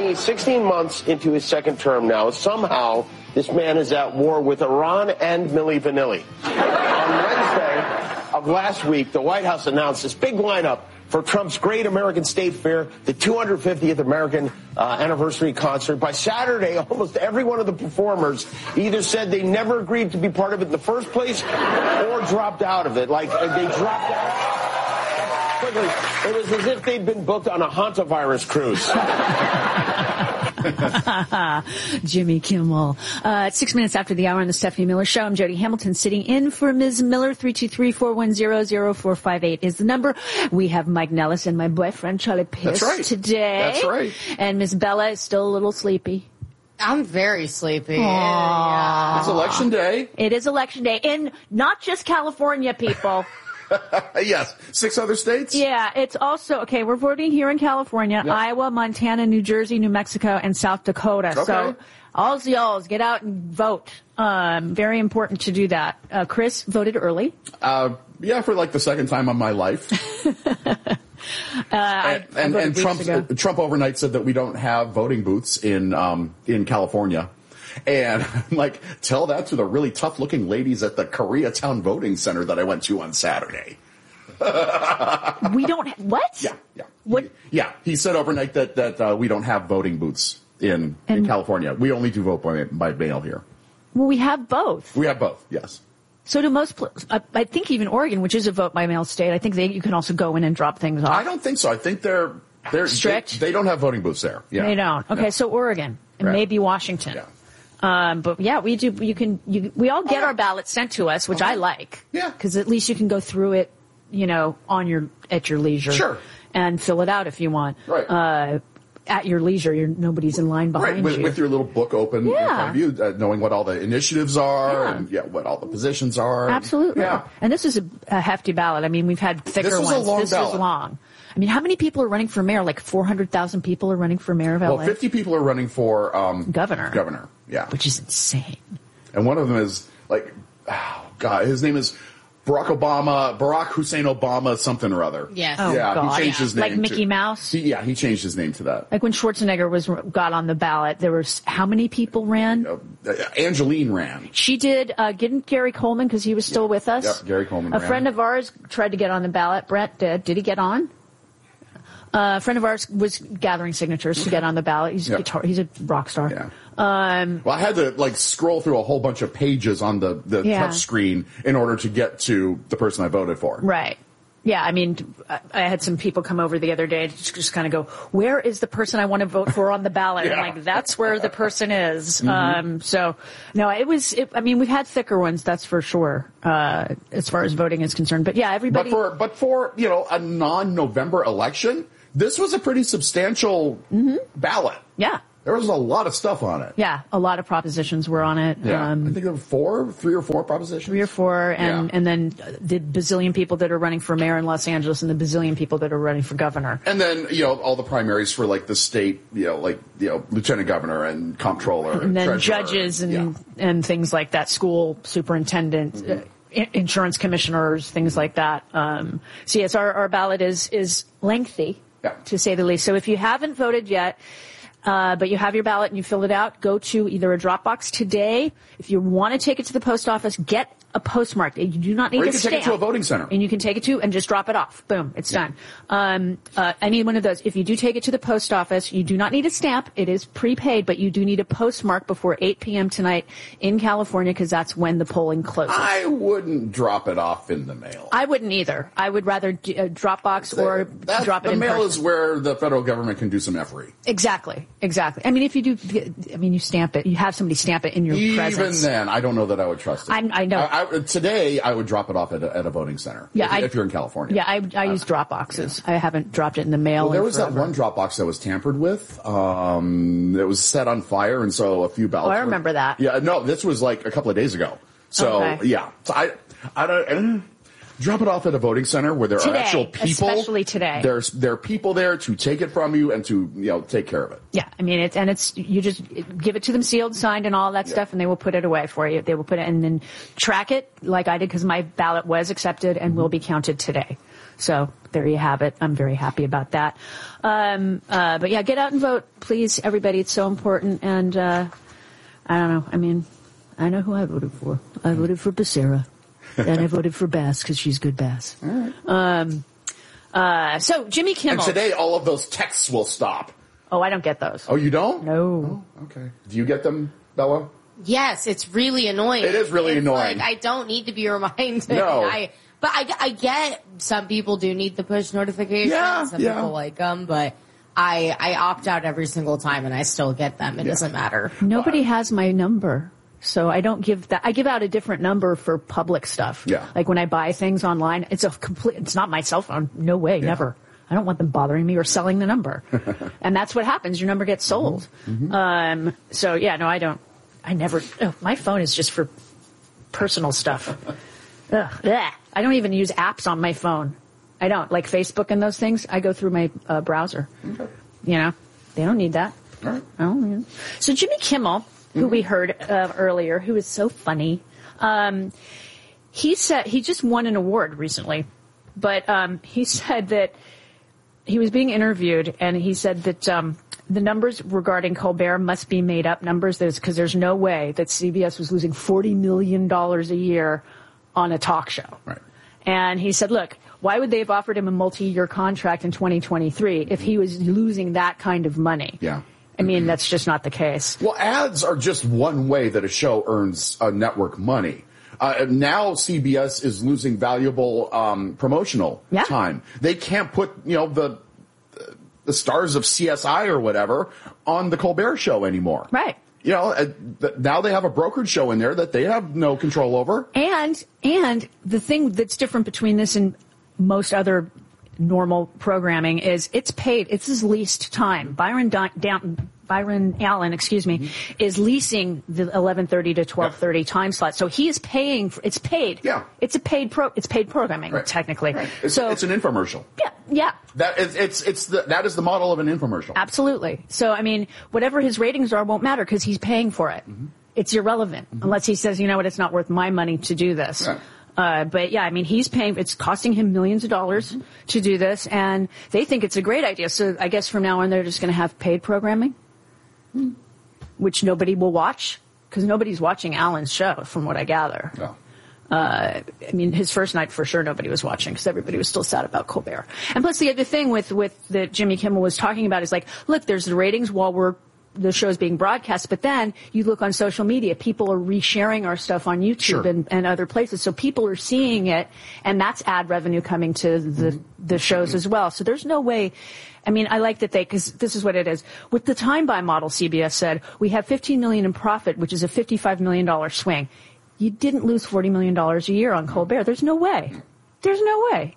16 months into his second term now. Somehow, this man is at war with Iran and Milli Vanilli. On Wednesday of last week, the White House announced this big lineup for Trump's Great American State Fair, the 250th American anniversary concert. By Saturday, almost every one of the performers either said they never agreed to be part of it in the first place or dropped out of it. Like, they dropped out quickly. It was as if they'd been booked on a hantavirus cruise. Jimmy Kimmel. 6 minutes after the hour on the Stephanie Miller Show, I'm Jody Hamilton sitting in for Ms. Miller. 323-410-0458 is the number. We have Mike Nellis and my boyfriend Charlie Pierce today. That's right. And Ms. Bella is still a little sleepy. I'm very sleepy. It's election day. It is election day in not just California, people. Yes. 6 other states? Yeah, it's also, okay, we're voting here in California, Yep. Iowa, Montana, New Jersey, New Mexico, and South Dakota. Okay. So, all's y'alls, get out and vote. Very important to do that. Chris voted early. Yeah, for like the second time in my life. And Trump overnight said that we don't have voting booths in California. And I'm like, tell that to the really tough-looking ladies at the Koreatown Voting Center that I went to on Saturday. We don't what? Yeah. What? Yeah, he said overnight that we don't have voting booths in California. We only do vote by mail here. Well, we have both. We have both, yes. So do most, I think even Oregon, which is a vote by mail state, I think you can also go in and drop things off. I don't think so. I think they're strict. They don't have voting booths there. Yeah. They don't. Okay, so Oregon and Right. maybe Washington. Yeah. But yeah, we do. We all get our ballots sent to us, which I like. Yeah. Because at least you can go through it, at your leisure. Sure. And fill it out if you want. Right. At your leisure, nobody's in line behind you. With your little book open in front of you, knowing what all the initiatives are and what all the positions are. Absolutely. Yeah. And this is a hefty ballot. I mean, we've had thicker This was ones. a long this ballot. was long. I mean, how many people are running for mayor? Like 400,000 people are running for mayor of LA? Well, 50 people are running for governor. Governor, yeah. Which is insane. And one of them is like, oh God, his name is Barack Hussein Obama something or other. Yes. Oh, yeah, God. he changed his name. Like Mickey Mouse? He changed his name to that. Like when Schwarzenegger got on the ballot, there was how many people ran? Angeline ran. She did. Didn't Gary Coleman, because he was still with us? Yep, Gary Coleman A ran. friend of ours tried to get on the ballot. Brett did. Did he get on? A friend of ours was gathering signatures to get on the ballot. He's he's a rock star. Yeah. Well, I had to scroll through a whole bunch of pages on the touch screen in order to get to the person I voted for. Right. Yeah, I mean, I had some people come over the other day to just kind of go, where is the person I want to vote for on the ballot? Yeah. I'm like, that's where the person is. Mm-hmm. So, no, I mean, we've had thicker ones, that's for sure, as far as voting is concerned. But yeah, everybody. But for a non-November election, this was a pretty substantial ballot. Yeah. There was a lot of stuff on it. Yeah, a lot of propositions were on it. Yeah. I think there were 3 or 4 propositions. 3 or 4, and then the bazillion people that are running for mayor in Los Angeles and the bazillion people that are running for governor. And then, all the primaries for the state, lieutenant governor and comptroller. And then treasurer, judges and things like that, school superintendent, insurance commissioners, things like that. So yes, our ballot is lengthy, to say the least. So if you haven't voted yet, but you have your ballot and you fill it out, go to either a Dropbox today. If you want to take it to the post office, get a postmark. You do not need or you a can stamp. take it to a voting center. And you can take it to and just drop it off. Boom, it's done. I need one of those. If you do take it to the post office, you do not need a stamp. It is prepaid, but you do need a postmark before 8 p.m. tonight in California, because that's when the polling closes. I wouldn't drop it off in the mail. I wouldn't either. I would rather Dropbox or drop it in the mail person. is where the federal government can do some effery. Exactly. I mean, if you do, you stamp it. You have somebody stamp it in your presence. Even then, I don't know that I would trust it. I know. Today, I would drop it off at a voting center. Yeah, if you're in California. Yeah, I use Dropboxes. I haven't dropped it in the mail. Well, there was that one Dropbox that was tampered with. It was set on fire, and so a few ballots. Oh, I remember that. Yeah, no, this was like a couple of days ago. So yeah, so I don't. Drop it off at a voting center where there are actual people. Especially today. There are people there to take it from you and to take care of it. Yeah, I mean you just give it to them sealed, signed, and all that stuff, and they will put it away for you. They will put it and then track it like I did, because my ballot was accepted and will be counted today. So there you have it. I'm very happy about that. But yeah, get out and vote, please everybody. It's so important. And I don't know. I mean, I know who I voted for. I voted for Becerra. And I voted for Bass because she's good Bass. All right. So Jimmy Kimmel. And today all of those texts will stop. Oh, I don't get those. Oh, you don't? No. Oh, okay. Do you get them, Bella? Yes, it's really annoying. It is really annoying. Like, I don't need to be reminded. No. But I get some people do need the push notifications. Yeah, some people like them, but I opt out every single time and I still get them. It doesn't matter. Nobody has my number. So I don't give that. I give out a different number for public stuff. Yeah. Like when I buy things online, it's not my cell phone. No way, never. I don't want them bothering me or selling the number. And that's what happens. Your number gets sold. Mm-hmm. So yeah, no, I don't. I never, my phone is just for personal stuff. I don't even use apps on my phone. I don't. Like Facebook and those things, I go through my browser. Okay. You know, they don't need that. All right. I don't need it. So Jimmy Kimmel, who we heard earlier, who is so funny, he said he just won an award recently, but he said that he was being interviewed, and he said that the numbers regarding Colbert must be made up numbers, because there's no way that CBS was losing $40 million a year on a talk show. Right. And he said, look, why would they have offered him a multi-year contract in 2023 if he was losing that kind of money? Yeah. I mean, that's just not the case. Well, ads are just one way that a show earns network money. Now CBS is losing valuable promotional time. They can't put, the stars of CSI or whatever on the Colbert Show anymore. Right. Now they have a brokered show in there that they have no control over. And the thing that's different between this and most other normal programming is it's paid. It's his leased time. Byron Allen, is leasing the 11:30 to 12:30 time slot. So he is paying. It's paid. Yeah. It's paid programming, technically. Right. It's an infomercial. Yeah. That is the model of an infomercial. Absolutely. So, I mean, whatever his ratings are won't matter because he's paying for it. Mm-hmm. It's irrelevant unless he says, you know what, it's not worth my money to do this. Right. But yeah, I mean, he's paying, it's costing him millions of dollars to do this, and they think it's a great idea. So I guess from now on they're just going to have paid programming, which nobody will watch because nobody's watching Alan's show from what I gather. No. I mean, his first night for sure nobody was watching because everybody was still sad about Colbert. And plus the other thing with that Jimmy Kimmel was talking about is like, look, there's the ratings while the show's being broadcast, but then you look on social media, people are resharing our stuff on YouTube and other places. So people are seeing it, and that's ad revenue coming to the shows as well. So there's no way. I mean, I like that because this is what it is. With the time buy model, CBS said, we have $15 million in profit, which is a $55 million swing. You didn't lose $40 million a year on Colbert. There's no way. There's no way.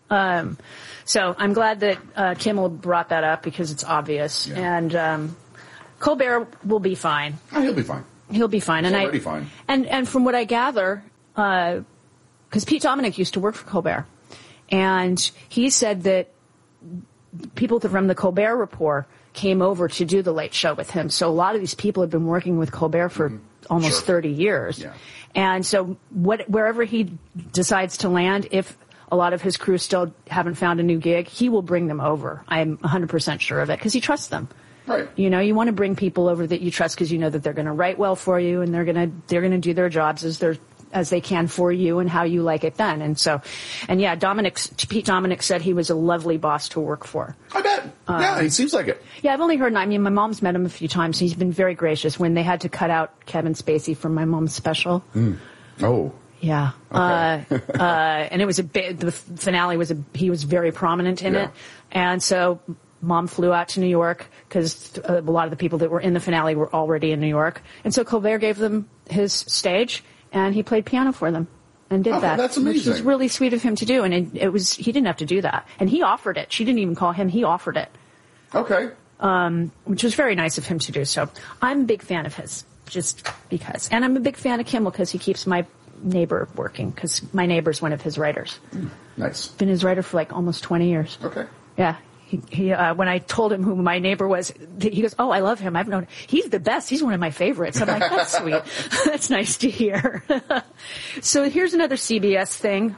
So I'm glad that Kimmel brought that up because it's obvious. Yeah. And Colbert will be fine. Oh, he'll be fine. He'll be fine. He's already fine. And from what I gather, because Pete Dominick used to work for Colbert, and he said that people from the Colbert Report came over to do the Late Show with him. So a lot of these people have been working with Colbert for almost 30 years. Yeah. And so wherever he decides to land, if a lot of his crew still haven't found a new gig, he will bring them over. I'm 100% sure of it because he trusts them. Right. You know, you want to bring people over that you trust because you know that they're going to write well for you and they're going to do their jobs as they can for you and how you like it done. And so, and yeah, Pete Dominick said he was a lovely boss to work for. I bet. Yeah, he seems like it. Yeah, I've only heard, I mean, my mom's met him a few times. He's been very gracious when they had to cut out Kevin Spacey from my mom's special. Mm. Oh. Yeah. Okay. And it was the finale he was very prominent in it. And so Mom flew out to New York because a lot of the people that were in the finale were already in New York. And so Colbert gave them his stage and he played piano for them and did that. That's amazing. Which was really sweet of him to do. And he didn't have to do that. And he offered it. She didn't even call him. He offered it. Okay. Which was very nice of him to do. So I'm a big fan of his just because. And I'm a big fan of Kimmel because he keeps my neighbor working because my neighbor's one of his writers. Nice. Been his writer for like almost 20 years. Okay. Yeah. He when I told him who my neighbor was, he goes, "Oh, I love him. I've known. He's the best. He's one of my favorites." I'm like, "That's sweet. That's nice to hear." So here's another CBS thing.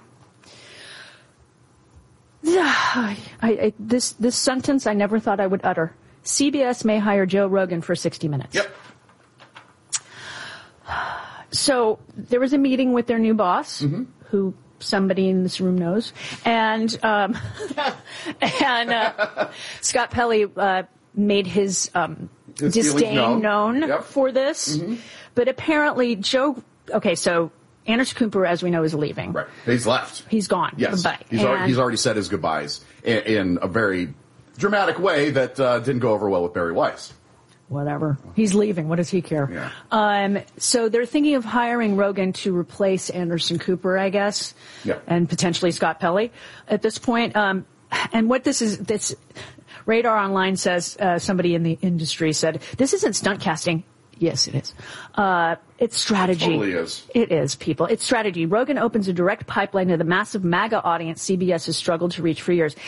This sentence I never thought I would utter. CBS may hire Joe Rogan for 60 Minutes. Yep. So there was a meeting with their new boss, who somebody in this room knows, and Scott Pelley made his disdain known for this. But apparently so Anderson Cooper, as we know, is leaving. Right. He's left. He's gone. Yes. Bye. He's already said his goodbyes in a very dramatic way that didn't go over well with Barry Weiss. Whatever. He's leaving. What does he care? Yeah. So they're thinking of hiring Rogan to replace Anderson Cooper, I guess. Yeah. And potentially Scott Pelley at this point. And what this Radar Online says, somebody in the industry said, this isn't stunt casting. Yes, it is. It's strategy. It totally is. It is, people. It's strategy. Rogan opens a direct pipeline to the massive MAGA audience CBS has struggled to reach for years.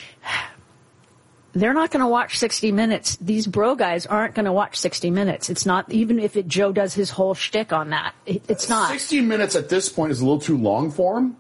They're not going to watch 60 Minutes. These bro guys aren't going to watch 60 Minutes. It's not, even if Joe does his whole shtick on that. It's not. 60 Minutes at this point is a little too long for him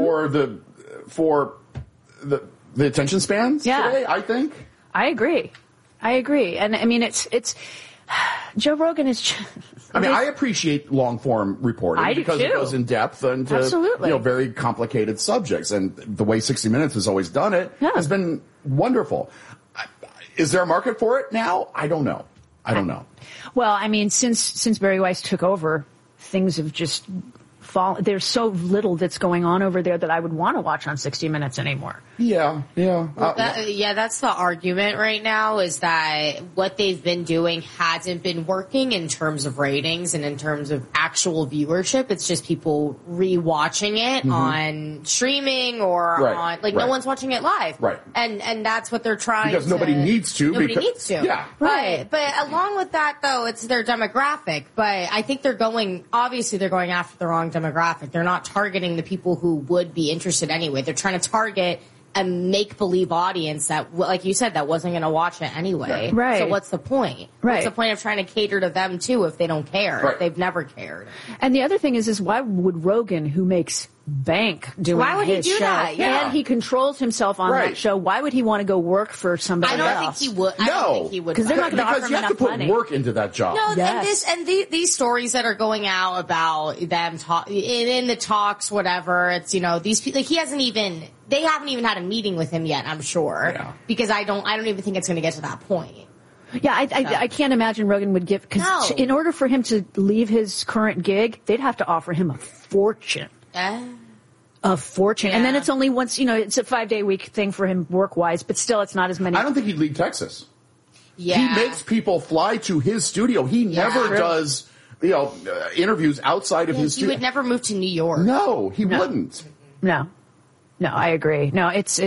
for the attention spans today, I think. I agree. And I mean, it's Joe Rogan is. I appreciate long form reporting because it goes in depth and very complicated subjects. And the way 60 Minutes has always done it has been wonderful. Is there a market for it now? I don't know. Well, I mean, since Barry Weiss took over, things have just fallen. There's so little that's going on over there that I would want to watch on 60 Minutes anymore. Yeah. That's the argument right now, is that what they've been doing hasn't been working in terms of ratings and in terms of actual viewership. It's just people rewatching it on streaming or no one's watching it live. Right. And that's what they're trying because nobody needs to. Nobody needs to. Yeah. Right. But along with that, though, it's their demographic. But I think they're going after the wrong demographic. They're not targeting the people who would be interested anyway. They're trying to target a make-believe audience that, like you said, that wasn't going to watch it anyway. Right. So what's the point? Right. What's the point of trying to cater to them, too, if they don't care? Right. If they've never cared. And the other thing is why would Rogan, who makes bank doing why would his he do show, that? Yeah. and he controls himself on that show, why would he want to go work for somebody else? I don't think he would. I don't think he would. Because they're not going to offer him you have to enough put money. work into that job. No, and these stories that are going out about them in the talks, whatever. It's these people. Like they haven't even had a meeting with him yet. I'm sure because I don't even think it's going to get to that point. Yeah, I can't imagine Rogan would give, because in order for him to leave his current gig, they'd have to offer him a fortune. A fortune. Yeah. And then it's only once, it's a 5-day week thing for him work-wise, but still it's not as many. I don't think he'd leave Texas. Yeah. He makes people fly to his studio. He never does, interviews outside of his studio. He would never move to New York. No, he wouldn't. No, I agree. No,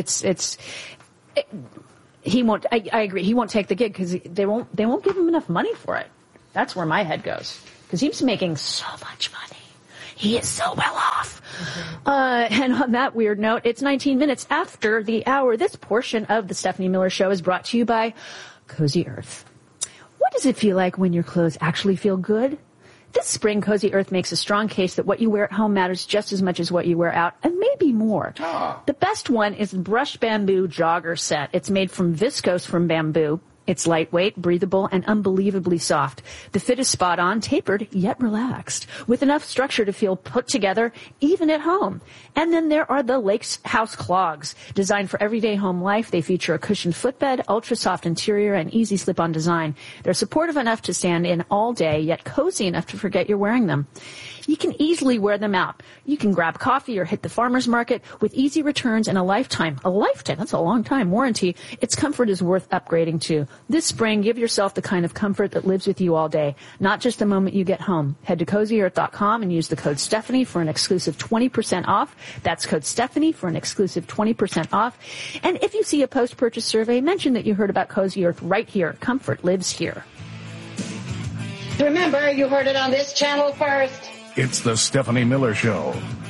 he won't, I agree. He won't take the gig because they won't give him enough money for it. That's where my head goes. Because he's making so much money. He is so well off. And on that weird note, it's 19 minutes after the hour. This portion of the Stephanie Miller Show is brought to you by Cozy Earth. What does it feel like when your clothes actually feel good? This spring, Cozy Earth makes a strong case that what you wear at home matters just as much as what you wear out, and maybe more. The best one is the Brushed Bamboo Jogger Set. It's made from viscose from bamboo. It's lightweight, breathable, and unbelievably soft. The fit is spot on, tapered, yet relaxed, with enough structure to feel put together, even at home. And then there are the Lakes House Clogs. Designed for everyday home life, they feature a cushioned footbed, ultra-soft interior, and easy slip-on design. They're supportive enough to stand in all day, yet cozy enough to forget you're wearing them. You can easily wear them out. You can grab coffee or hit the farmer's market with easy returns and a lifetime, that's a long time, warranty. Its comfort is worth upgrading to. This spring, give yourself the kind of comfort that lives with you all day, not just the moment you get home. Head to CozyEarth.com and use the code Stephanie for an exclusive 20% off. That's code Stephanie for an exclusive 20% off. And if you see a post-purchase survey, mention that you heard about Cozy Earth right here. Comfort lives here. Remember, you heard it on this channel first. It's the Stephanie Miller Show.